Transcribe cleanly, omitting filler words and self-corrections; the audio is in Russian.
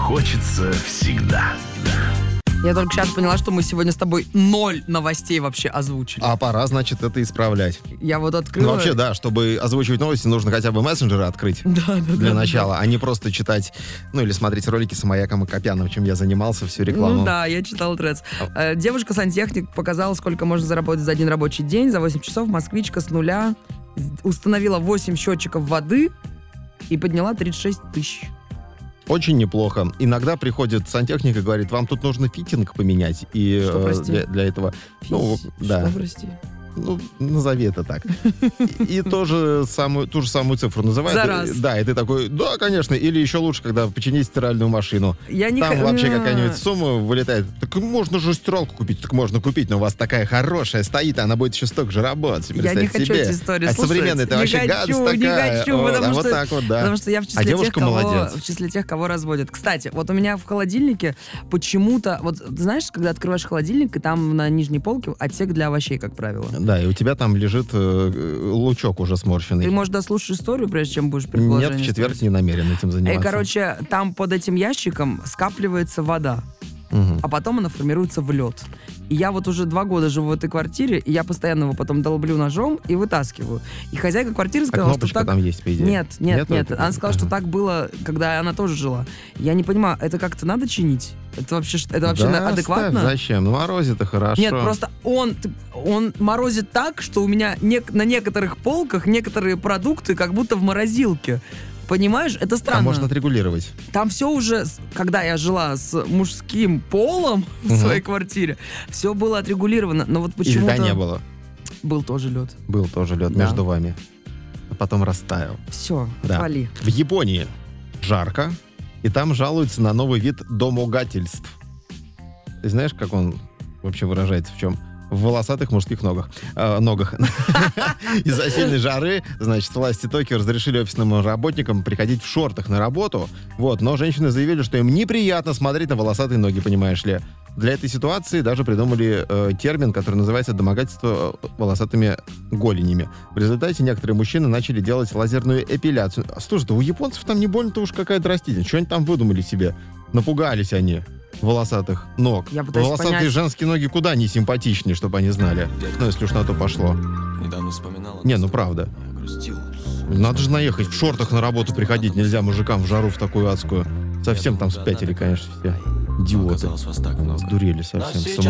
хочется всегда. Я только сейчас поняла, что мы сегодня с тобой 0 новостей вообще озвучили. А пора, значит, это исправлять. Я вот открыла... Ну, вообще, да, чтобы озвучивать новости, нужно хотя бы мессенджеры открыть для начала, а не просто читать, или смотреть ролики с Маяком и Копяном, чем я занимался, всю рекламу. Ну да, я читал трец. Девушка-сантехник показала, сколько можно заработать за один рабочий день. За 8 часов москвичка с нуля установила 8 счетчиков воды и подняла 36 тысяч. Очень неплохо. Иногда приходит сантехник и говорит, вам тут нужно фитинг поменять. И Что, прости? для этого... Что, прости? Назови это так. И ту же самую цифру называют. За раз. Да, и ты такой, да, конечно. Или еще лучше, когда починить стиральную машину. Там вообще какая-нибудь сумма вылетает. Так можно же стиралку купить. Так можно купить, но у вас такая хорошая стоит, она будет еще столько же работать. Я не хочу эти истории слушать. Современная, это вообще гадость такая. Не хочу, потому что я в числе тех, кого разводят. Кстати, вот у меня в холодильнике почему-то... Вот знаешь, когда открываешь холодильник, и там на нижней полке отсек для овощей, как правило. Да, и у тебя там лежит лучок уже сморщенный. Ты, может, дослушаешь историю, прежде чем будешь предположение? Нет, в четверг не намерен этим заниматься. И, короче, там под этим ящиком скапливается вода. А потом она формируется в лед. И я вот уже 2 года живу в этой квартире, и я постоянно его потом долблю ножом и вытаскиваю. И хозяйка квартиры сказала, что так... там есть, по идее? Нет. Она сказала, что так было, когда она тоже жила. Я не понимаю, это как-то надо чинить? Это вообще адекватно? Ставь, зачем? Морозит-то хорошо. Нет, просто он морозит так, что у меня на некоторых полках некоторые продукты как будто в морозилке. Понимаешь, это странно. А можно отрегулировать. Там все уже, когда я жила с мужским полом в своей квартире, все было отрегулировано, но вот почему-то... И льда не было. Был тоже лед. Был тоже лед между вами. А потом растаял. Все, да. отвали. В Японии жарко, и там жалуются на новый вид домогательств. Ты знаешь, как он вообще выражается, в чем? В волосатых мужских ногах. Из-за сильной жары, значит, власти Токио разрешили офисным работникам приходить в шортах на работу. Но женщины заявили, что им неприятно смотреть на волосатые ноги, понимаешь ли. Для этой ситуации даже придумали термин, который называется домогательство волосатыми голенями. В результате некоторые мужчины начали делать лазерную эпиляцию. Слушай, у японцев там не больно-то уж какая-то растительность. Что они там выдумали себе? Напугались они волосатых ног. Волосатые понять... женские ноги куда не симпатичнее, чтобы они знали. Если уж на то пошло. Правда. Надо же наехать в шортах на работу приходить. Нельзя мужикам в жару в такую адскую. Совсем там спятили, конечно, все. Идиоты. Сдурели совсем.